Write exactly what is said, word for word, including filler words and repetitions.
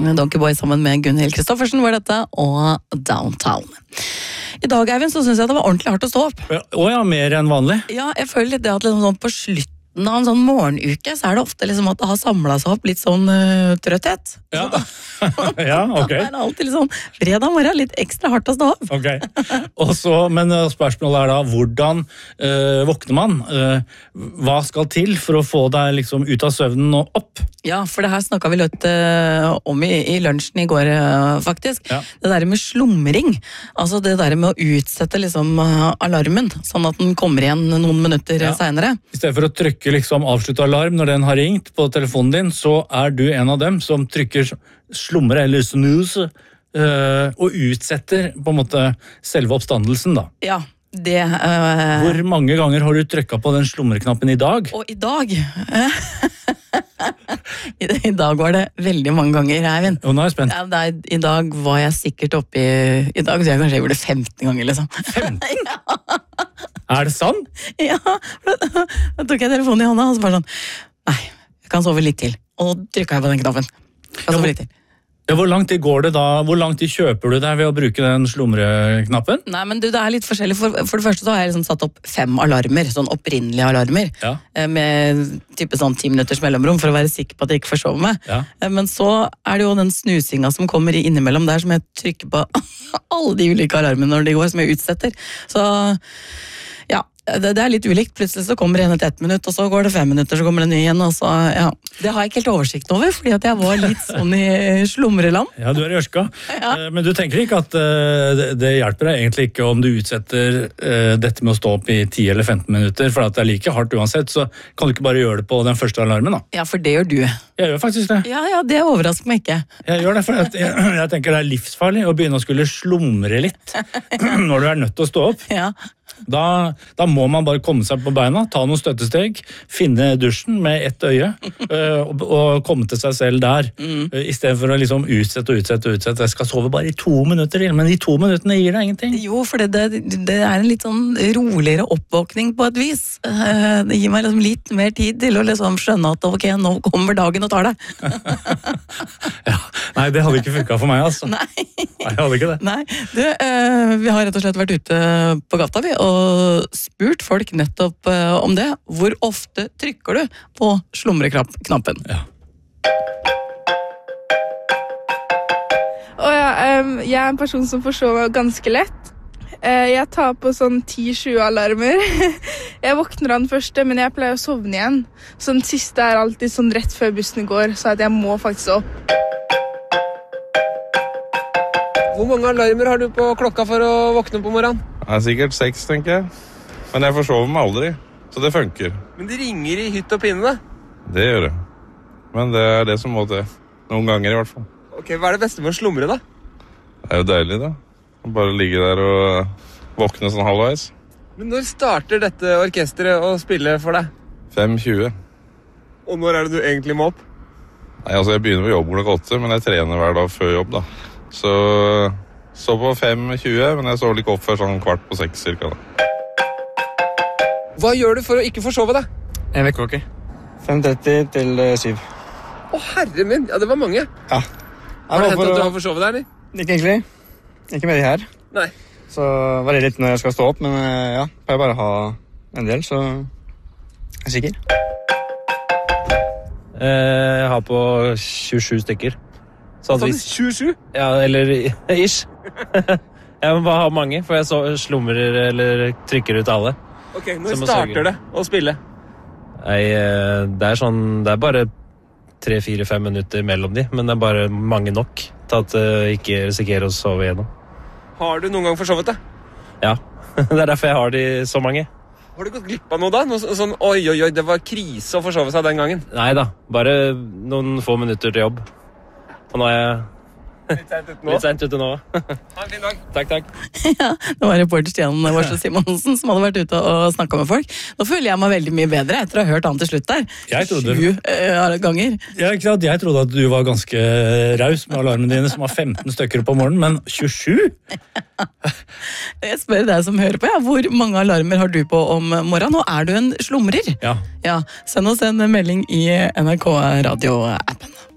Donkey Boy sammen med Gunhild Kristoffersen var dette, og Downtown. I dag, Eivind, så synes jeg det var ordentlig hardt å stå opp. Ja, å ja, mer enn vanlig. Ja, jeg føler litt det at liksom sånn på slutten av en sånn morgenuke, så er det ofte liksom at det har samlet seg opp litt sånn uh, trøtthet. Ja, ja ok. Det er alltid litt sånn fredag morgen, litt ekstra hardt å stå opp. Ok, og så, men spørsmålet er da, hvordan uh, våkner man? Uh, hva skal til for å få deg liksom ut av søvnen og opp? Ja, for det her snakket vi litt uh, om i, i lunsjen i går, uh, faktisk. Ja. Det der med slumring, altså det der med å utsette liksom uh, alarmen, sånn at den kommer igjen noen minutter Ja. senere. I stedet for å trykke liksom avslutte alarm når den har ringt på telefonen din, så er du en av dem som trykker slumre eller snooze, uh, og utsetter på en måte selve oppstandelsen da. Ja, det... Uh, Hvor mange ganger har du trykket på den slumreknappen i dag? og i dag... I, I dag var det veldig mange ganger, Eivind. Og nå er jeg spent. Ja, det er, I dag var jeg sikkert oppe i... I dag tror jeg kanskje jeg gjorde det femten ganger, liksom. femten? Er det sant? Ja, da tok jeg telefonen i hånda, og så bare sånn, nei, jeg kan sove litt til. Og trykket jeg på den knappen. Jeg kan sove litt til. Ja, hvor lang tid går det da? Hvor lang tid kjøper du deg ved å bruke den slumreknappen? Nei, men du, det er litt forskjellig. For, for det første så har jeg liksom satt opp fem alarmer, sånn opprinnelige alarmer, Ja. eh, med type sånn ti minutters mellomrom, for å være sikker på at jeg ikke forsover meg. Ja. Eh, Men så er det jo den snusinga som kommer i innimellom der, som jeg trykker på alle de ulike alarmene når de går, som jeg utsetter. Så ja, det, det er litt ulikt. Plutselig så kommer det en etter ett minutt, og så går det fem minutter, så kommer det en ny igjen, og så, ja. Det har jeg ikke helt oversikt over, fordi at jeg var litt sånn i slumreland. Ja, du er i ørska. Ja. Eh, Men du tenker ikke at eh, det- det hjelper deg egentlig ikke om du utsetter eh, dette med å stå opp i ti eller femten minutter, for at det er like hardt uansett, så kan du ikke bare gjøre det på den første alarmen da. Ja, for det gjør du. Jeg gjør faktisk det. Ja, ja, det overrasker meg ikke. Jeg gjør det, for at jeg, jeg tenker det er livsfarlig å begynne å skulle slumre litt når du er nødt til å stå opp. Ja. Da, da må man bare komme seg på beina, ta noen støttesteg, finne dusjen med ett øye, øh, og, og komme til seg selv der. Mm. I stedet for å liksom utsette og utsette og utsette. Jeg skal sove bare i to minutter til, men de to minuttene gir deg ingenting. Jo, for det, det, det er en litt sånn roligere oppvåkning på et vis. Eh, Det gir meg liksom litt mer tid til å liksom skjønne at ok, nå kommer dagen og tar deg. Ja, nei, det hadde ikke funket for meg, altså. Nei. Nei, jeg hadde ikke det. Nei, du, eh, vi har rett og slett vært ute på gata vi, og spurt folk nettopp eh, om det. Hvor ofte trykker du på slumreknappen? Ja. Og ja, em, jeg er en person som forsover ganske lett. Eh, Jeg tar på sånn ti tjue alarmer. Jeg våkner av den første, men jeg pleier å sovne igjen. Så den siste er alltid sånn rett før bussen går, så at jeg må faktisk opp. Hvor mange alarmer har du på klokka for å våkne på morgenen? Det er sikkert seks, tenker jeg. Men jeg forsover meg aldri, så det funker. Men de ringer i hytt og pinne. Det gjør det. Men det er det som må til. Noen ganger i hvert fall. Ok, Hva er det beste med å slumre, da? Det er jo deilig, da. Å bare ligge der og våkne sånn halvveis. Men Når starter dette orkestret å spille for deg? fem tjue. Og når er det du egentlig må opp? Nei, altså jeg begynner på jobb klokka åtte, men jeg trener hver dag før jobb, da. Så så på fem tjue, men jeg står ikke opp før sånn kvart på seks cirka, da. Hva gjør du for å ikke forsove deg? En vekkerklokke. fem tretti til syv. Å, herre min, ja, det var mange. Ja. Har det hendt at du har forsovet deg, eller? Ikke egentlig. Ikke med de her. Nei. Så varierer litt når jeg skal stå opp, men eh, ja, pleier bare å ha en del, så jeg er sikker. Jeg har på tjuesju stykker. Så at Sånn hvis, tjuesju? ja, eller ish. Jeg må bare ha mange, for jeg så slumrer eller trykker ut alle. Ok, Så Når må starter sørge. det å spille? Nei, eh, det er sånn, det er bare tre, fire, fem minutter mellom de, men det er bare mange nok til at jeg ikke risikerer å sove igjennom. Har du noen gang forsovet deg? Ja, det er derfor jeg har de så mange. Har du gått glipp av noe da? Noe så- sånn, oi, oi, oi, det var krise å forsove seg den gangen. Nei da, bare noen få minutter til jobb. Og nå er jeg Litt sent ut nå. litt sent ute nå. Ha en fin dag. Takk, takk. Ja, det var reporter Stian Varsle Simonsen som hadde vært ute og snakket med folk. Nå føler jeg meg veldig mye bedre etter å ha hørt han til slutt der. Jeg trodde- Sju eh, ganger. Ja, ikke sant? Jeg trodde at du var ganske raus med alarmene dine, som har femten stykker på morgenen, men tjuesju? Jeg spør deg som hører på, ja, hvor mange alarmer har du på om morgenen? Og er du en slumrer? Ja. Ja, send oss en melding i N R K Radio-appen.